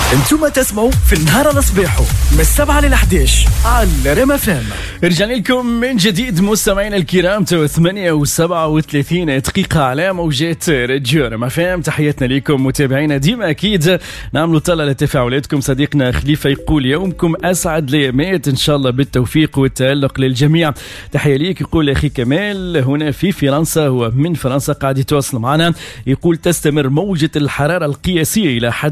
انتم تسمعوا في النهار الصبيحو من 7 ل 11 على ريم FM. رجعنا لكم من جديد مستمعينا الكرام. 8:37 دقيقة على موجات راديو ريم FM. تحياتنا لكم متابعينا ديما أكيد نعملوا طلع لتفاعلاتكم. صديقنا خليفة يقول يومكم أسعد ليامات إن شاء الله بالتوفيق والتألق للجميع. تحية ليك. يقول أخي كمال هنا في فرنسا، هو من فرنسا قاعد يتواصل معنا، يقول تستمر موجة الحرارة القياسية إلى حد